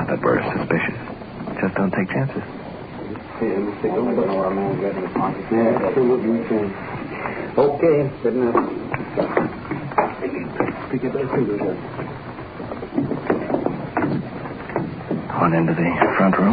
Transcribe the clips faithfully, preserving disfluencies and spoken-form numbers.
that we're suspicious. Just don't take chances. Yeah, absolutely. Okay, good enough. Pick up those fingers up. On into the front room.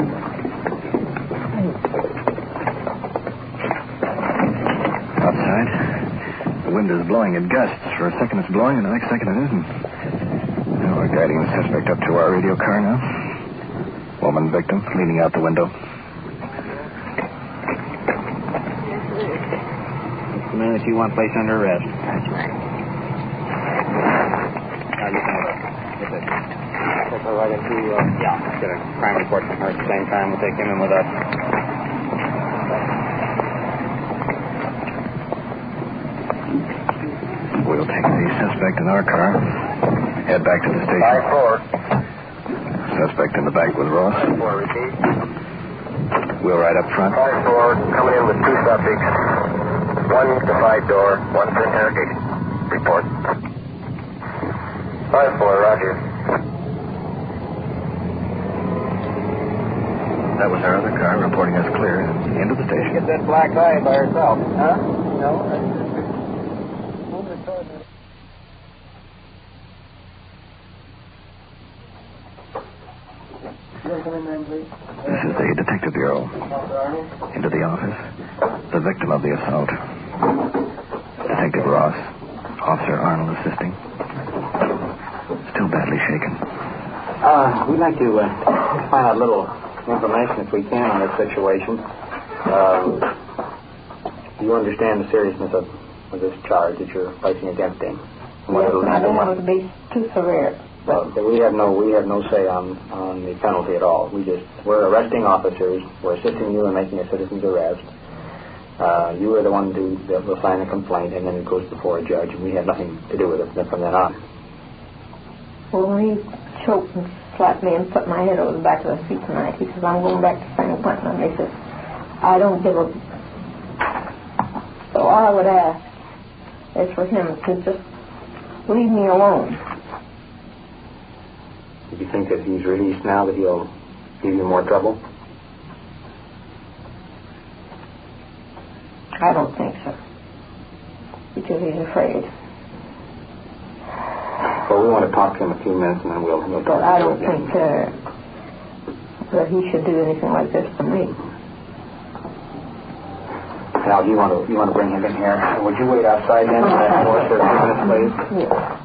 Outside. The wind is blowing in gusts. For a second it's blowing, and the next second it isn't. Now we're guiding the suspect up to our radio car now. Woman victim, leaning out the window. The minute you want placed under arrest. That's right. Now you can get it. Take her right into, uh, yeah, get a crime report from her at the same time. We'll take him in with us. We'll take the suspect in our car. Head back to the station. five four. Suspect in the back with Ross. five four, repeat. We'll ride up front. five four, coming in with two subjects. One to five door, one for interrogation. Report. five four, roger. That was our other car reporting us clear into the station. Get that black eye by herself. Huh? No. This is the Detective Bureau. Into the office. The victim of the assault. Detective Ross. Officer Arnold assisting. Still badly shaken. Uh, we'd like to uh, find out a little information, if we can, on this situation. Um, do you understand the seriousness of, of this charge that you're placing against him? Yes, I don't want it to be too severe. Well, we have no we have no say on, on the penalty at all. We just we're arresting officers. We're assisting you in making a citizen's arrest. Uh, you are the one who that will sign a complaint, and then it goes before a judge, and we have nothing to do with it from then on. Well, when he choked and slapped me and put my head over the back of the seat tonight, he says, I'm going back to San Quentin. And he says, I don't give a... So all I would ask is for him to just leave me alone. Do you think that he's released now, that he'll give you more trouble? I don't think so. Because he's afraid. Well, we want to talk to him a few minutes, and then we'll, we'll talk But I to don't him again. think uh, that he should do anything like this to me. Now, do you want to you want to bring him in here? Would you wait outside then for a few minutes, please? Yeah.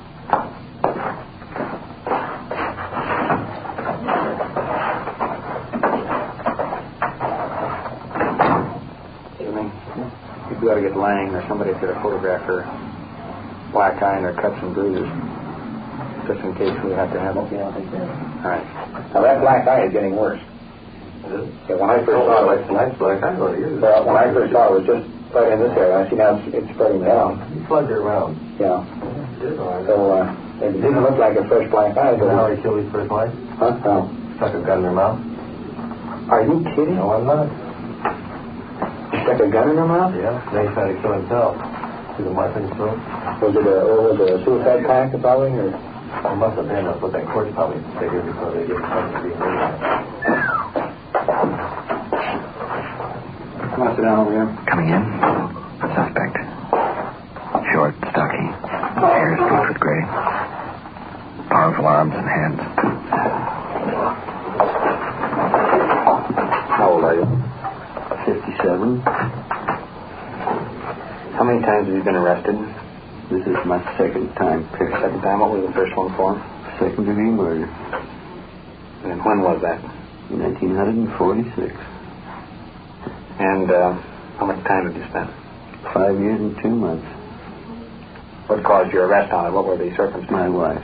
We got to get Lang or somebody to photograph her black eye and her cuts and bruises, just in case we have to have it. Yeah, I think so. All right. Now that black eye is getting worse. Yeah, when I first saw it, nice black eye on you. well, when I first saw it, it was just right in this area. I see now it's, it's spreading down. You plugged it around. Yeah. So uh, it didn't look like a fresh black eye. Is that how But he killed his first wife? huh? No. Stuck a gun in her mouth? Are you kidding? No, I'm not. Stuck a gun in her mouth? Yeah. Then he tried to kill himself. Through the knife in his throat. Was it a, or was it a suicide pact probably? Or? It must have been. That's what that court probably figured before they gave him to be murdered. Come on, sit down over here. Coming in. Suspect. Short, stocky. Hair streaked with gray. Powerful arms and hands. How old are you? fifty-seven. How many times have you been arrested? This is my second time. Second time. What was the first one for? Second degree murder. And when was that? nineteen forty-six. And uh, how much time did you spend? Five years and two months. What caused your arrest on it? What were the circumstances? My wife.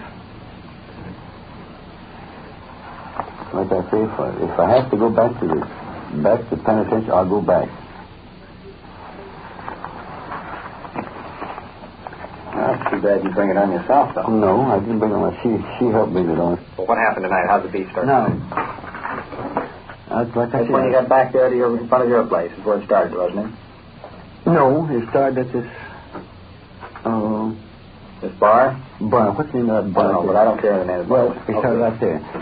Like I say, if I, if I have to go back to the back to the penitentiary, I'll go back. That's too bad you bring it on yourself, though. No, I didn't bring it on. She she helped bring it on. Well, what happened tonight? How'd the beat start? No. That's like I That's when you said. got back there to your, in front of your place is where it started, wasn't it? No, it started at this. Oh, This bar? bar. What's the name of that I bar? don't know, but I don't care the name of the Well, building. it started Okay. right there.